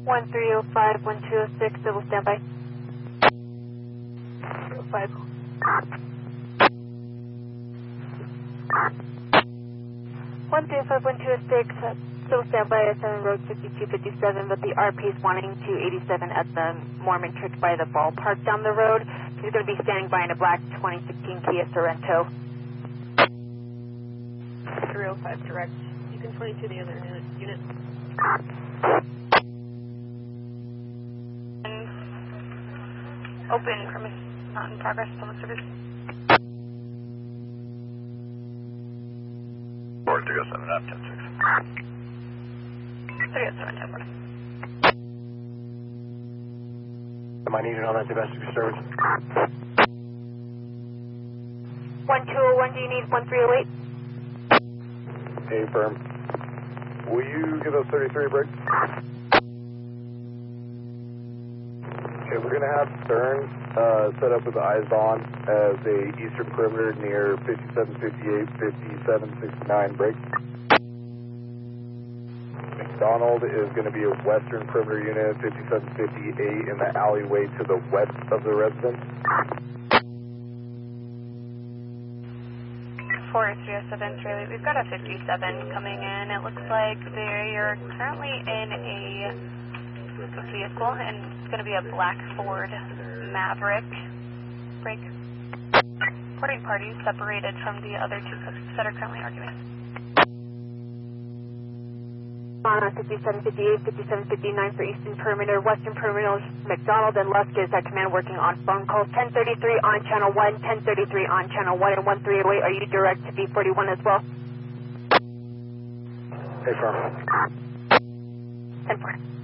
1305, 1206, civil standby. 5. 135, 1206, civil standby at 7 Road 5257, but the RP is wanting to 87 at the Mormon Church by the ballpark down the road. He's going to be standing by in a black 2016 Kia Sorento. 305 direct. You can 22 the other unit. Open, premise not in progress, public service. 4307 up, 106. 307, 10. Am I needed on that domestic service? 1201, do you need 1308? Hey, firm. Will you give us 33 break? Okay, we're going to have Stern set up with the eyes on as a eastern perimeter near 5758, 5769 break. McDonald is going to be a western perimeter unit, 5758 in the alleyway to the west of the residence. 4307 Charlie, we've got a 57 coming in. It looks like they're currently in a vehicle, and it's going to be a black Ford Maverick. Break. Reporting parties separated from the other two suspects that are currently arguing. On 5758, 5759 for Eastern Perimeter, Western Perimeter, McDonald and Lusk is at command working on phone calls. 1033 on channel 1, 1033 on channel 1, and 1308. Are you direct to D41 as well? Hey, firm. 10-4.